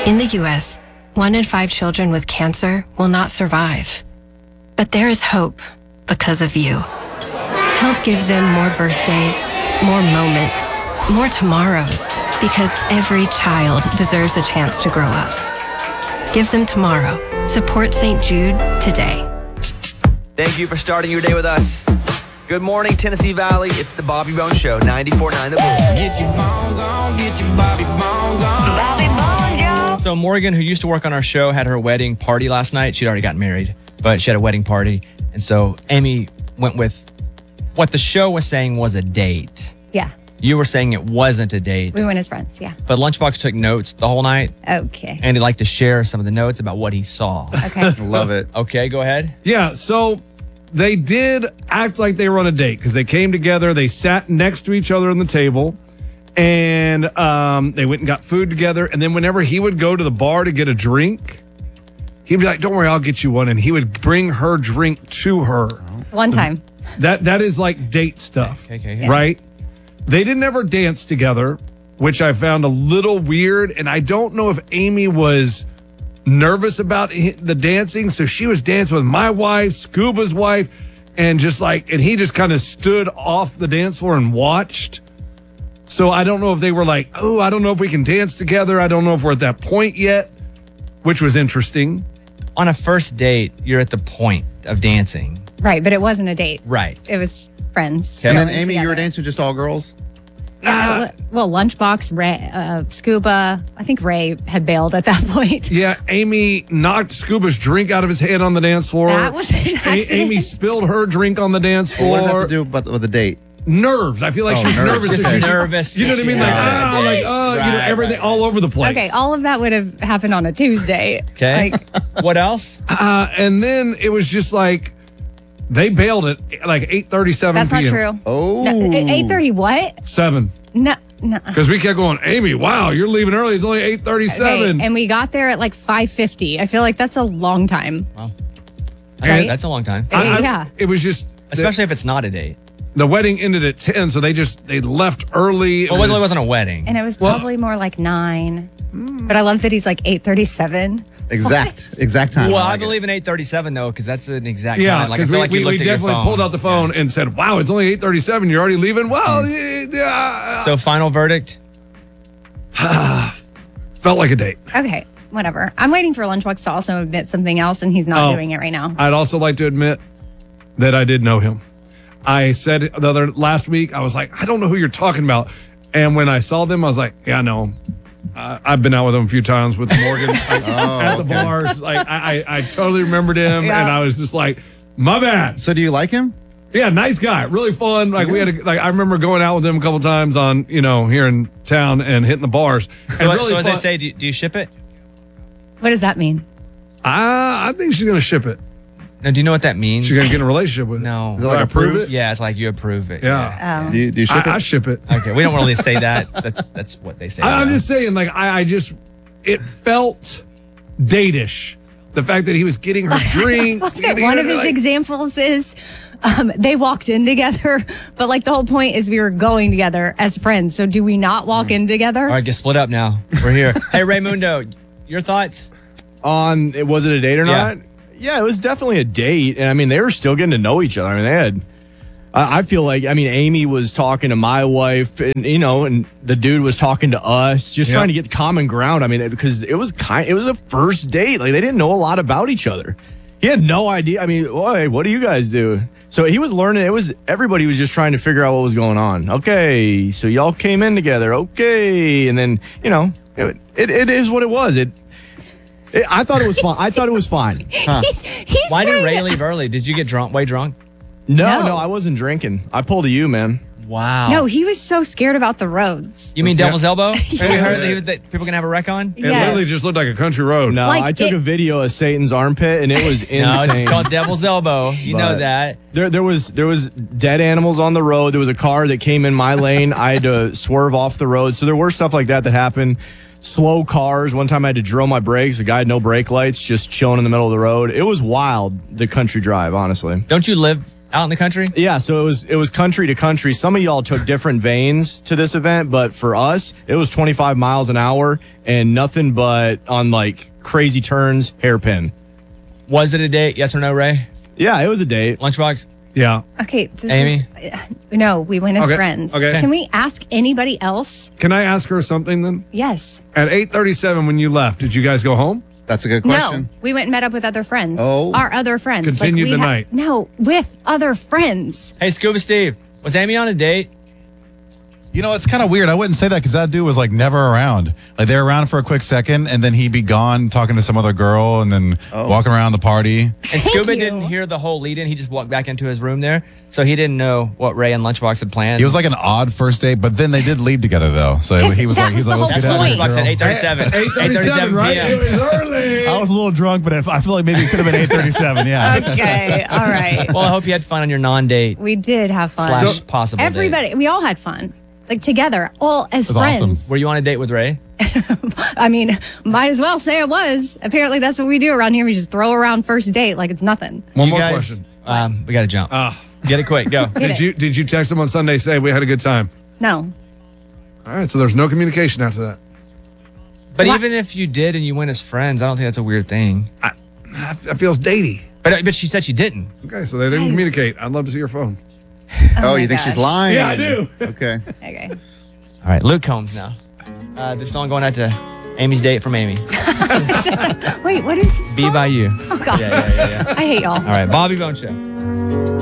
In the U.S., 1 in 5 children with cancer will not survive. But there is hope because of you. Help give them more birthdays, more moments, more tomorrows, because every child deserves a chance to grow up. Give them tomorrow. Support St. Jude today. Thank you for starting your day with us. Good morning, Tennessee Valley. It's the Bobby Bones Show, 94.9 The Bull. Get your bones on, get your Bobby Bones on. Bobby Bones, yo. So Morgan, who used to work on our show, had her wedding party last night. She'd already gotten married, but she had a wedding party. And so Amy went with what the show was saying was a date. Yeah. You were saying it wasn't a date. We went as friends, yeah. But Lunchbox took notes the whole night. Okay. And he'd like to share some of the notes about what he saw. Okay. Love it. Okay, go ahead. Yeah, so they did act like they were on a date because they came together. They sat next to each other on the table, and they went and got food together. And then whenever he would go to the bar to get a drink, he'd be like, "Don't worry, I'll get you one." And he would bring her drink to her. One time. That is like date stuff, Okay. right? They didn't ever dance together, which I found a little weird. And I don't know if Amy was nervous about the dancing, so she was dancing with my wife, Scuba's wife, and he just kind of stood off the dance floor and watched. So I don't know if they were like, "Oh, I don't know if we can dance together. I don't know if we're at that point yet," which was interesting. On a first date, you're at the point of dancing. Right, but it wasn't a date. Right. It was friends. And then, going Amy, you were together. dancing with just all girls? Well, Lunchbox, Ray, Scuba. I think Ray had bailed at that point. Yeah, Amy knocked Scuba's drink out of his hand on the dance floor. That was an accident. Amy spilled her drink on the dance floor. What does that have to do with the date? Nerves. I feel like Oh, she's nerves. nervous. Just She's nervous. You know what I mean? Yeah. Everything all over the place. Okay, all of that would have happened on a Tuesday. Okay. Like, What else? And then it was just like they bailed at like 8:37 that's not p.m. true. Oh. No, 8:30 what? 7. No. Because we kept going, "Amy, wow, you're leaving early. It's only 8:37. Okay, and we got there at like 5:50. I feel like that's a long time. Right? That's a long time. Yeah. It was just, Especially if it's not a date. the wedding ended at 10, so they left early. Well, it wasn't a wedding. And it was probably more like 9. But I love that he's like 8:37. Exact time. Well, I I like it. believe in 8:37 though, because that's an exact Yeah, time. Like I because feel like you we looked at your definitely phone. pulled out the phone and said, "Wow, it's only 8:37. You're already leaving." Well, yeah. So final verdict. Felt like a date. Okay, whatever. I'm waiting for Lunchbox to also admit something else, and he's not doing it right now. I'd also like to admit that I did know him. I said last week, I was like, "I don't know who you're talking about." And when I saw them, I was like, "Yeah, I know him. I've been out with him a few times with Morgan at the bars. Like I totally remembered him, Yeah. and I was just like, my bad." So do you like him? Yeah, nice guy, really fun. Like we had, I remember going out with him a couple times on, here in town and hitting the bars. So, And really so as they fun. say, do you ship it? What does that mean? I think she's gonna ship it. No, do you know what that means? She's gonna get in a relationship with it. No. Is it like I a approve proof? it? Yeah, it's like you approve it. Yeah. Do you ship I it? ship it. Okay, we don't really say that. That's what they say. I'm now. just saying, like, it felt date-ish. The fact that he was getting her drink. One of his examples is they walked in together, but like the whole point is we were going together as friends. So do we not walk in together? All right, get split up now. We're here. Hey, Raymundo, your thoughts? On was it a date or Yeah. not? Yeah, it was definitely a date. And I mean, they were still getting to know each other. I mean, they had, I feel like, Amy was talking to my wife and, and the dude was talking to us, just trying to get common ground. I mean, because it was a first date. Like they didn't know a lot about each other. He had no idea. I mean, hey, what do you guys do? So he was learning. Everybody was just trying to figure out what was going on. Okay. So y'all came in together. Okay. And then, it is what it was. I thought it was fine. I thought it was fine. He's Why did trying Ray to- leave early? Did you get drunk? Way drunk? No, I wasn't drinking. I pulled a you, man. Wow. No, he was so scared about the roads. You mean Devil's Elbow? Have you Yes. heard that people can have a wreck on? It literally just looked like a country road. No, Like I took a video of Satan's armpit and it was insane. No, it's called Devil's Elbow. You know But that. There was dead animals on the road. There was a car that came in my lane. I had to swerve off the road. So there were stuff like that happened. Slow cars. One time I had to drill my brakes. A guy had no brake lights, just chilling in the middle of the road. It was wild, the country drive, honestly. Don't you live Out in the country? Yeah, so it was country to country. Some of y'all took different veins to this event, but for us, it was 25 miles an hour and nothing but on like crazy turns, hairpin. Was it a date? Yes or no, Ray? Yeah, it was a date. Lunchbox? Yeah. Okay, this Amy? no, we went as Okay, friends. okay. Can we ask anybody else? Can I ask her something then? Yes. At 8:37 when you left, did you guys go home? That's a good No, question. we went and met up with other friends. Oh. Our other friends. Continued we the night. No, with other friends. Hey, Scuba Steve, was Amy on a date? You know, it's kind of weird. I wouldn't say that because that dude was like never around. Like they were around for a quick second and then he'd be gone talking to some other girl and then walking around the party. And Scuba you. didn't hear the whole lead in. He just walked back into his room there. So he didn't know what Ray and Lunchbox had planned. It was like an odd first date, but then they did leave together though. So he was that like, was the let's whole get out of here, point. Lunchbox girl. at 8:37. 8:37, right? It was early. I was a little drunk, but I feel like maybe it could have been 8:37. Yeah. Okay, all right. Well, I hope you had fun on your non-date We did have fun. slash possible Everybody, we all had fun. Like together, all as was friends. awesome. Were you on a date with Ray? I mean, might as well say I was. Apparently, that's what we do around here. We just throw around first date like it's nothing. One You more guys- question. We got to jump. Get it quick. Go. Did you text them on Sunday say we had a good time? No. All right, so there's no communication after that. But What? even if you did and you went as friends, I don't think that's a weird thing. That feels datey. But she said she didn't. Okay, so they didn't Nice. communicate. I'd love to see your phone. Oh, my you think she's gosh. lying? Yeah, I do. Okay. Okay. All right, Luke Combs now. This song going out to Amy's date from Amy. Wait, what is this Be song? by you. Oh, God. Yeah. I hate y'all. All right, Bobby Bone Show.